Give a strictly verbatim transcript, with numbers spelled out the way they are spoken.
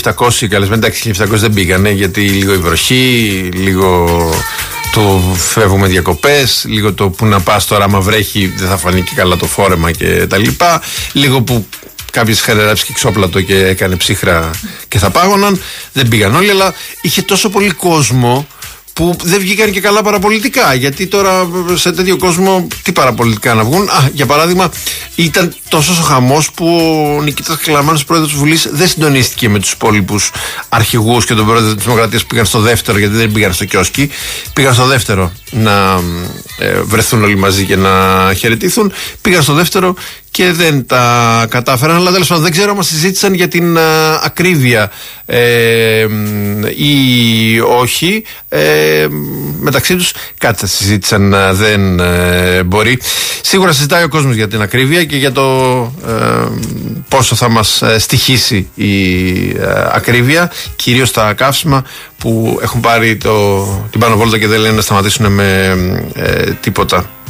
επτακόσιοι καλεσμένοι, εντάξει, χίλια επτακόσιοι δεν πήγανε γιατί λίγο η βροχή, λίγο το φεύγουμε διακοπές, λίγο το που να πας τώρα άμα βρέχει δεν θα φανεί και καλά το φόρεμα και τα λοιπά, λίγο που κάποιος είχαν ράψει και ξόπλατο και έκανε ψύχρα και θα πάγωναν. Δεν πήγαν όλοι, αλλά είχε τόσο πολύ κόσμο που δεν βγήκαν και καλά παραπολιτικά. Γιατί τώρα σε τέτοιο κόσμο τι παραπολιτικά να βγουν. Α, για παράδειγμα, ήταν τόσο ο χαμός που ο Νικήτας Χλαμάνος, πρόεδρος της Βουλής, δεν συντονίστηκε με τους υπόλοιπους αρχηγούς και τον πρόεδρο της Δημοκρατίας που πήγαν στο δεύτερο, γιατί δεν πήγαν στο κιόσκι. Πήγαν στο δεύτερο να ε, βρεθούν όλοι μαζί και να χαιρετήθουν. Πήγαν στο δεύτερο και δεν τα κατάφεραν. Αλλά τέλος πάντων δεν ξέρω αν συζήτησαν για την α, ακρίβεια ε, ή όχι. Ε, μεταξύ τους κάτι θα συζήτησαν, α, δεν ε, μπορεί. Σίγουρα συζητάει ο κόσμος για την ακρίβεια και για το ε, πόσο θα μας στοιχήσει η ε, ακρίβεια, κυρίως τα καύσιμα που έχουν πάρει το, την πάνω βόλτα και δεν λένε να σταματήσουν με ε, τίποτα.